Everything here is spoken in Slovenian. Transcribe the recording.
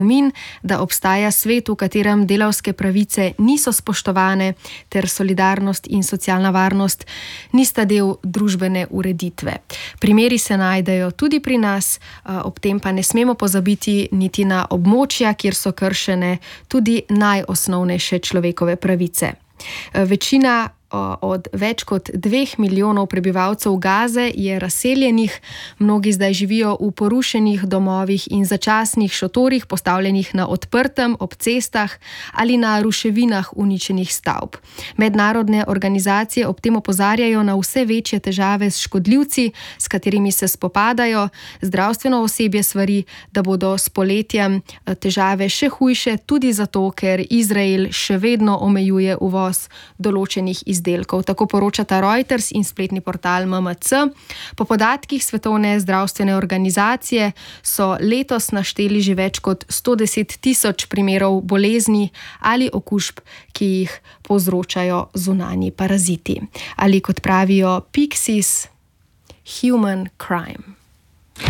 Da obstaja svet, v katerem delavske pravice niso spoštovane, ter solidarnost in socialna varnost nista del družbene ureditve. Primeri se najdejo tudi pri nas, ob tem pa ne smemo pozabiti niti na območja, kjer so kršene tudi najosnovnejše človekove pravice. Večina od več kot 2 milijonov prebivalcev Gaze je razseljenih, mnogi zdaj živijo v porušenih domovih in začasnih šotorih, postavljenih na odprtem, ob cestah ali na ruševinah uničenih stavb. Mednarodne organizacije ob tem opozarjajo na vse večje težave s škodljivci, s katerimi se spopadajo. Zdravstveno osebje svari, da bodo s poletjem težave še hujše, tudi zato, ker Izrael še vedno omejuje uvoz določenih izdelkov. Tako poročata Reuters in spletni portal MMC. Po podatkih Svetovne zdravstvene organizacije so letos našteli že več kot 110 tisoč primerov bolezni ali okužb, ki jih povzročajo zunanji paraziti. Ali kot pravijo Pixies, human crime.